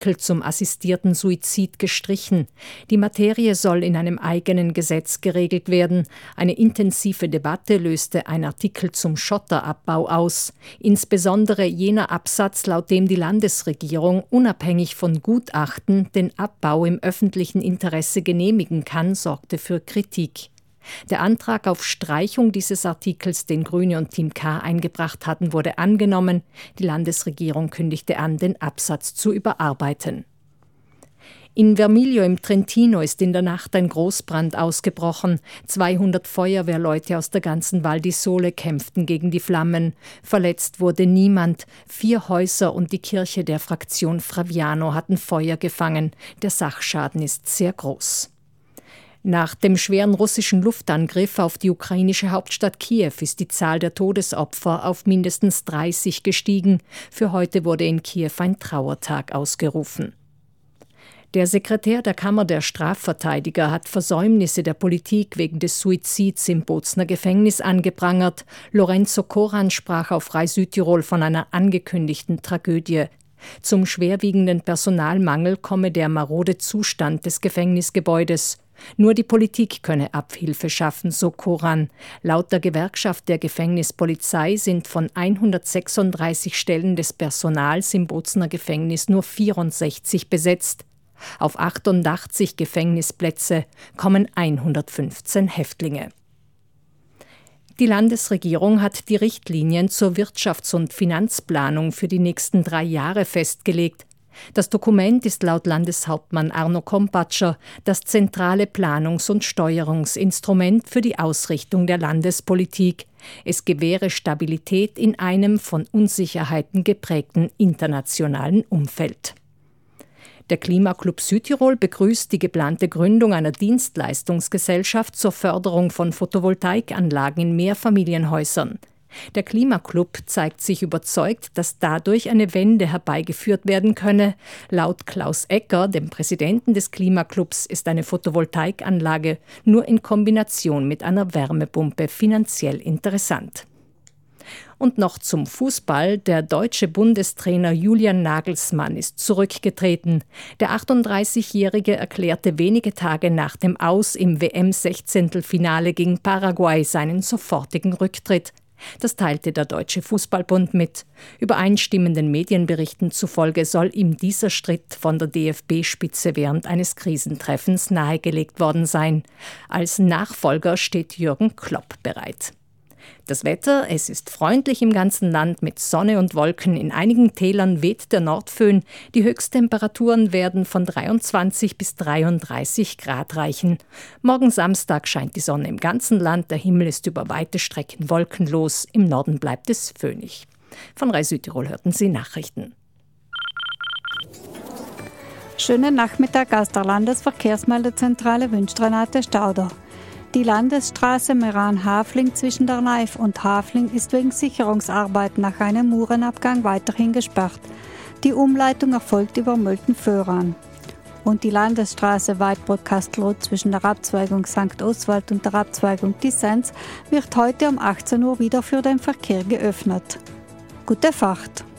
Artikel zum assistierten Suizid gestrichen. Die Materie soll in einem eigenen Gesetz geregelt werden. Eine intensive Debatte löste ein Artikel zum Schotterabbau aus. Insbesondere jener Absatz, laut dem die Landesregierung unabhängig von Gutachten den Abbau im öffentlichen Interesse genehmigen kann, sorgte für Kritik. Der Antrag auf Streichung dieses Artikels, den Grüne und Team K eingebracht hatten, wurde angenommen. Die Landesregierung kündigte an, den Absatz zu überarbeiten. In Vermiglio im Trentino ist in der Nacht ein Großbrand ausgebrochen. 200 Feuerwehrleute aus der ganzen Val di Sole kämpften gegen die Flammen. Verletzt wurde niemand. 4 Häuser und die Kirche der Fraktion Fraviano hatten Feuer gefangen. Der Sachschaden ist sehr groß. Nach dem schweren russischen Luftangriff auf die ukrainische Hauptstadt Kiew ist die Zahl der Todesopfer auf mindestens 30 gestiegen. Für heute wurde in Kiew ein Trauertag ausgerufen. Der Sekretär der Kammer der Strafverteidiger hat Versäumnisse der Politik wegen des Suizids im Bozner Gefängnis angeprangert. Lorenzo Coran sprach auf Frei Südtirol von einer angekündigten Tragödie. Zum schwerwiegenden Personalmangel komme der marode Zustand des Gefängnisgebäudes. Nur die Politik könne Abhilfe schaffen, so Coran. Laut der Gewerkschaft der Gefängnispolizei sind von 136 Stellen des Personals im Bozner Gefängnis nur 64 besetzt. Auf 88 Gefängnisplätze kommen 115 Häftlinge. Die Landesregierung hat die Richtlinien zur Wirtschafts- und Finanzplanung für die nächsten 3 Jahre festgelegt. Das Dokument ist laut Landeshauptmann Arno Kompatscher das zentrale Planungs- und Steuerungsinstrument für die Ausrichtung der Landespolitik. Es gewähre Stabilität in einem von Unsicherheiten geprägten internationalen Umfeld. Der Klimaclub Südtirol begrüßt die geplante Gründung einer Dienstleistungsgesellschaft zur Förderung von Photovoltaikanlagen in Mehrfamilienhäusern. Der Klimaclub zeigt sich überzeugt, dass dadurch eine Wende herbeigeführt werden könne. Laut Klaus Ecker, dem Präsidenten des Klimaclubs, ist eine Photovoltaikanlage nur in Kombination mit einer Wärmepumpe finanziell interessant. Und noch zum Fußball. Der deutsche Bundestrainer Julian Nagelsmann ist zurückgetreten. Der 38-Jährige erklärte wenige Tage nach dem Aus im WM-16-Finale gegen Paraguay seinen sofortigen Rücktritt. Das teilte der Deutsche Fußballbund mit. Übereinstimmenden Medienberichten zufolge soll ihm dieser Schritt von der DFB-Spitze während eines Krisentreffens nahegelegt worden sein. Als Nachfolger steht Jürgen Klopp bereit. Das Wetter, es ist freundlich im ganzen Land mit Sonne und Wolken. In einigen Tälern weht der Nordföhn. Die Höchsttemperaturen werden von 23 bis 33 Grad reichen. Morgen Samstag scheint die Sonne im ganzen Land. Der Himmel ist über weite Strecken wolkenlos. Im Norden bleibt es föhnig. Von Rai Südtirol hörten Sie Nachrichten. Schönen Nachmittag aus der Landesverkehrsmeldezentrale wünscht Renate Stauder. Die Landesstraße Meran-Hafling zwischen der Naif und Hafling ist wegen Sicherungsarbeiten nach einem Murenabgang weiterhin gesperrt. Die Umleitung erfolgt über Mölten-Föhran. Und die Landesstraße Weidbrod-Kastelroth zwischen der Abzweigung St. Oswald und der Abzweigung Dissens wird heute um 18 Uhr wieder für den Verkehr geöffnet. Gute Fahrt!